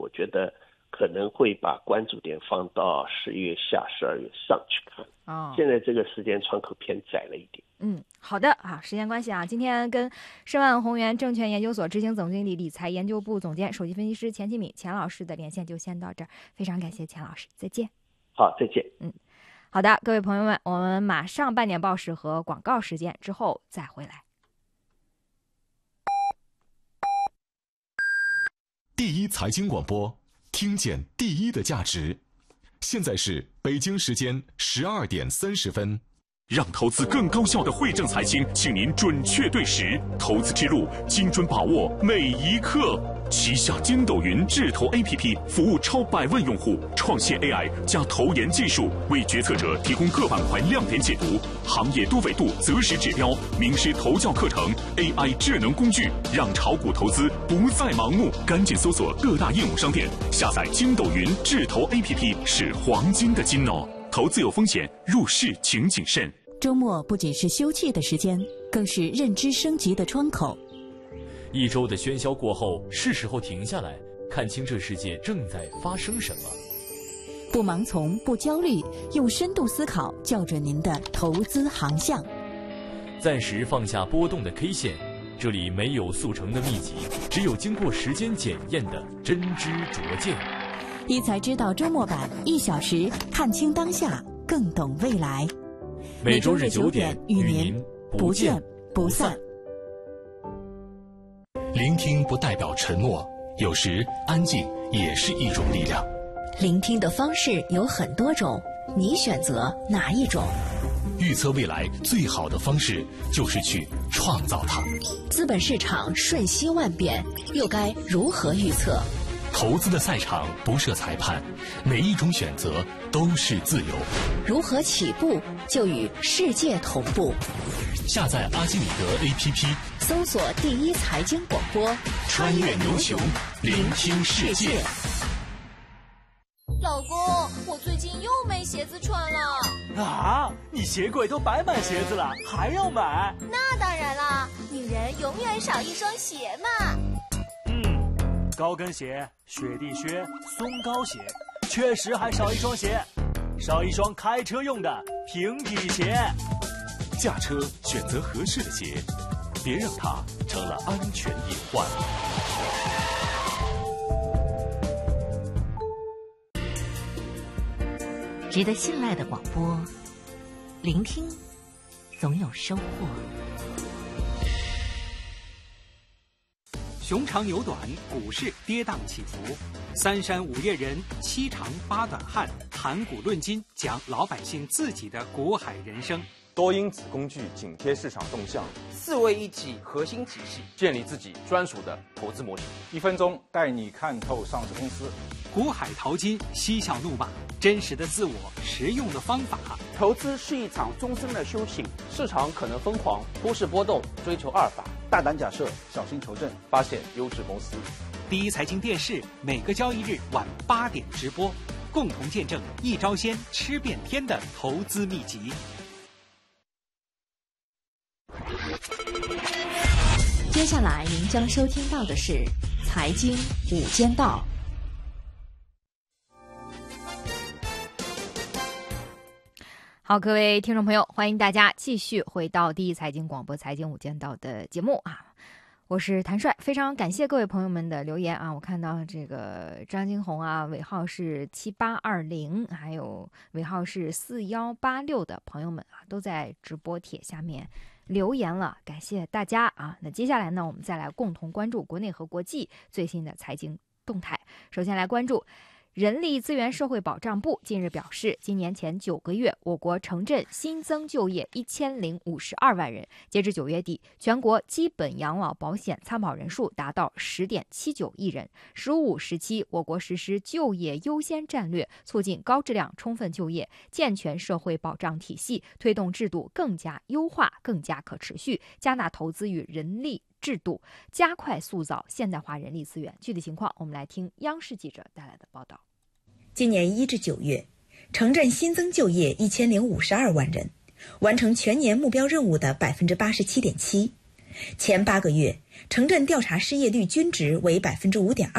我觉得可能会把关注点放到10月下12月上去看。现在这个时间窗口偏窄了一点。 好的啊，时间关系啊，今天跟申万宏源证券研究所执行总经理、理财研究部总监、首席分析师钱其敏钱老师的连线就先到这儿，非常感谢钱老师，再见。 好，再见。 好的，各位朋友们，我们马上半点报时和广告时间之后再回来。 第一财经广播，听见第一的价值。现在是北京时间12点30分。 让投资更高效的惠正财经，请您准确对时，投资之路精准把握每一刻。旗下筋斗云智投 APP 服务超100万用户，创新 AI 加投研技术，为决策者提供各板块亮点解读、行业多维度择时指标、名师投教课程、AI 智能工具，让炒股投资不再盲目。赶紧搜索各大应用商店，下载筋斗云智投 APP 是黄金的金哦。投资有风险，入市请谨慎。 周末不仅是休憩的时间，更是认知升级的窗口。 一周的喧嚣过后，是时候停下来，看清这世界正在发生什么。 不盲从，不焦虑，用深度思考校准您的投资航向。 暂时放下波动的 K 线，这里没有速成的秘籍，只有经过时间检验的真知灼见。 一财知道周末版，1小时看清当下，更懂未来。 每周日9点与您不见不散。 聆听不代表沉默，有时安静也是一种力量。 聆听的方式有很多种，你选择哪一种？ 预测未来最好的方式就是去创造它。 资本市场瞬息万变，又该如何预测？ 投资的赛场不设裁判，每一种选择都是自由。 如何起步就与世界同步？ 下载阿基米德 APP， 搜索第一财经广播， 穿越牛熊，聆听世界。 老公，我最近又没鞋子穿了。 啊，你鞋柜都摆满鞋子了，还要买？ 那当然啦，女人永远少一双鞋嘛。 高跟鞋、雪地靴、松糕鞋，确实还少一双鞋，少一双开车用的平底鞋。 驾车选择合适的鞋，别让它成了安全隐患。 值得信赖的广播，聆听总有收获。 熊长牛短，股市跌宕起伏，三山五岳人，七长八短汉，谈股论金，讲老百姓自己的股海人生。 多因子工具紧贴市场动向 ，4位一体核心体系， 建立自己专属的投资模型。 1分钟带你看透上市公司。 股海淘金，嬉笑怒骂，真实的自我，实用的方法。 投资是一场终身的修行， 市场可能疯狂，股市波动，追求阿尔法。 大胆假设，小心求证， 发现优质公司。 第一财经电视每个交易日晚8点直播，共同见证一招鲜吃遍天的投资秘籍。 接下来您将收听到的是财经午间道。 好，各位听众朋友，欢迎大家继续回到第一财经广播财经午间道的节目啊！我是谭帅，非常感谢各位朋友们的留言啊！我看到这个张金红啊，尾号是7820，还有尾号是4186的朋友们啊，都在直播帖下面留言了，感谢大家啊！那接下来呢，我们再来共同关注国内和国际最新的财经动态。首先来关注人力资源社会保障部近日表示，今年前9个月，我国城镇新增就业1052万人。截至9月底，全国基本养老保险参保人数达到10.79亿人。“15时期，我国实施就业优先战略，促进高质量充分就业，健全社会保障体系，推动制度更加优化、更加可持续，加大投资与人力制度，加快塑造现代化人力资源。具体情况，我们来听央视记者带来的报道。 今年1至9月，城镇新增就业1052万人，完成全年目标任务的87.7%。前8个月，城镇调查失业率均值为5.2%，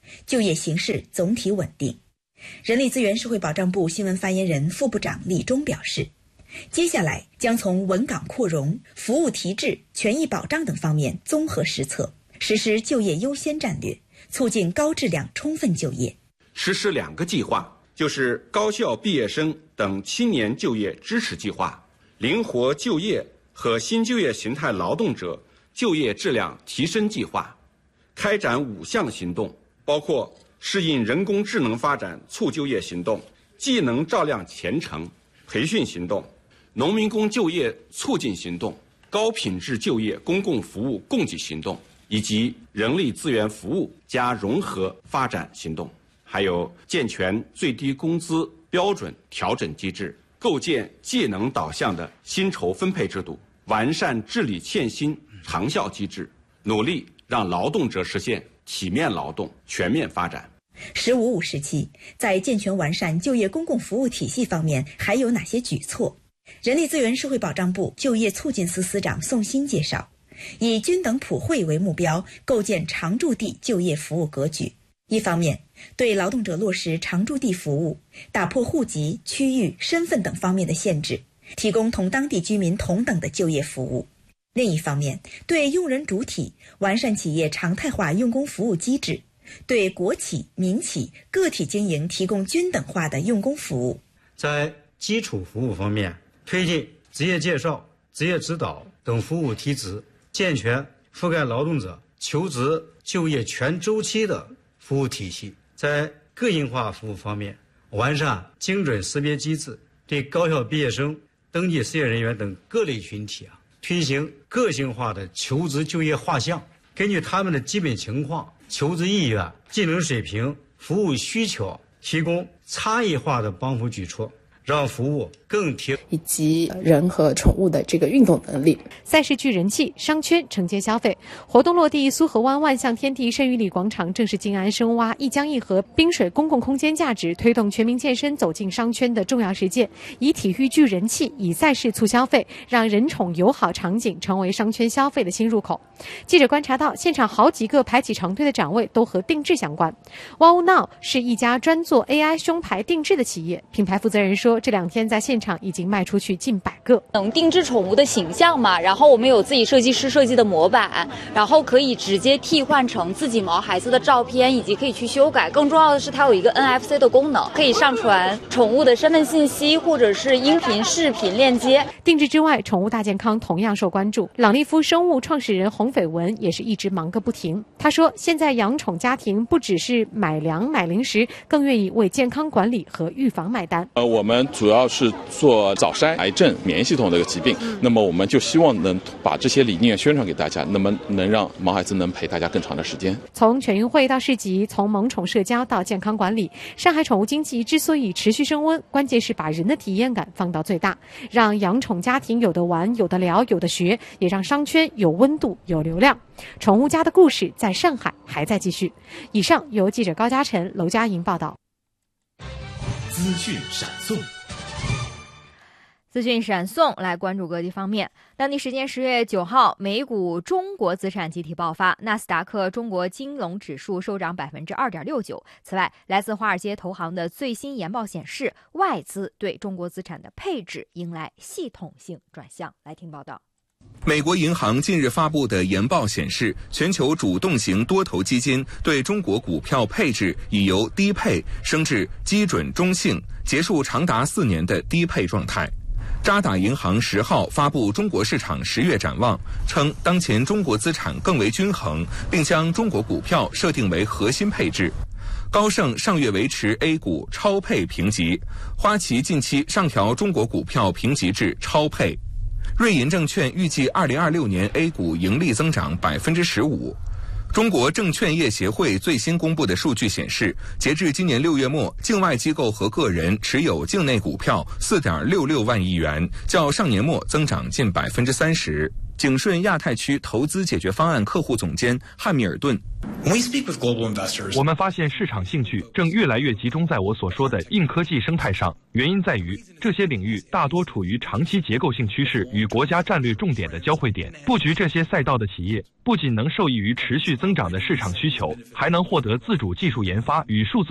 就业形势总体稳定。人力资源社会保障部新闻发言人副部长李忠表示，接下来将从稳岗扩容、服务提质、权益保障等方面综合施策，实施就业优先战略，促进高质量充分就业。 实施2个计划，就是高校毕业生等青年就业支持计划、灵活就业和新就业形态劳动者就业质量提升计划，开展5项行动，包括适应人工智能发展促就业行动、技能照亮前程培训行动、农民工就业促进行动、高品质就业公共服务供给行动，以及人力资源服务加融合发展行动，还有健全最低工资标准调整机制，构建技能导向的薪酬分配制度，完善治理欠薪长效机制，努力让劳动者实现体面劳动全面发展。 “15+5”时期，在健全完善就业公共服务体系方面还有哪些举措？人力资源社会保障部就业促进司司长宋鑫介绍，以均等普惠为目标，构建常住地就业服务格局。一方面，对劳动者落实常住地服务，打破户籍、区域、身份等方面的限制，提供同当地居民同等的就业服务。另一方面，对用人主体完善企业常态化用工服务机制，对国企、民企、个体经营提供均等化的用工服务。 在基础服务方面，推进职业介绍、职业指导等服务提质，健全覆盖劳动者求职就业全周期的服务体系。在个性化服务方面，完善精准识别机制，对高校毕业生、登记失业人员等各类群体推行个性化的求职就业画像，根据他们的基本情况、求职意愿、技能水平、服务需求，提供差异化的帮扶举措，让服务更贴以及人和宠物的这个运动能力。 赛事聚人气，商圈承接消费。活动落地，苏河湾万象天地圣域里广场正是静安深挖一江一河滨水公共空间价值，推动全民健身走进商圈的重要实践。以体育聚人气，以赛事促消费，让人宠友好场景成为商圈消费的新入口。记者观察到，现场好几个排起长队的展位都和定制相关。Wow Now 是一家专做 AI 胸牌定制的企业，品牌负责人说，这2天在现场已经卖出去近100个。 能定制宠物的形象嘛，然后我们有自己设计师设计的模板，然后可以直接替换成自己毛孩子的照片，以及可以去修改。更重要的是，它有一个 NFC 的功能，可以上传宠物的身份信息或者是音频、视频链接。 定制之外，宠物大健康同样受关注。朗利夫生物创始人洪斐文也是一直忙个不停。他说，现在养宠家庭不只是买粮买零食，更愿意为健康管理和预防买单。 我们主要是做早筛癌症、免疫系统这个疾病，那么我们就希望能把这些理念宣传给大家，那么能让毛孩子能陪大家更长的时间。 从全运会到市集，从萌宠社交到健康管理，上海宠物经济之所以持续升温，关键是把人的体验感放到最大，让养宠家庭有的玩、有的聊、有的学，也让商圈有温度、有流量。宠物家的故事在上海还在继续。以上由记者高嘉晨、娄佳莹报道。 资讯闪送。 资讯闪送，来关注各地方面。当地时间10月9号，美股中国资产集体爆发，纳斯达克中国金融指数收涨 2.69%。此外，来自华尔街投行的最新研报显示，外资对中国资产的配置迎来系统性转向。来听报道。 美国银行近日发布的研报显示，全球主动型多头基金对中国股票配置已由低配升至基准中性，结束长达4年的低配状态。渣打银行10号发布中国市场10月展望，称当前中国资产更为均衡，并将中国股票设定为核心配置。高盛上月维持 A 股超配评级，花旗近期上调中国股票评级至超配。瑞银证券预计2026年 A 股盈利增长 15%。中国证券业协会最新公布的数据显示，截至今年6月末，境外机构和个人持有境内股票 4.66 万亿元，较上年末增长近 30%。 景顺亚太区投资解决方案客户总监汉密尔顿。 我们发现市场兴趣正越来越集中在我所说的硬科技生态上，原因在于这些领域大多处于长期结构性趋势与国家战略重点的交汇点。布局这些赛道的企业，不仅能受益于持续增长的市场需求，还能获得自主技术研发与数字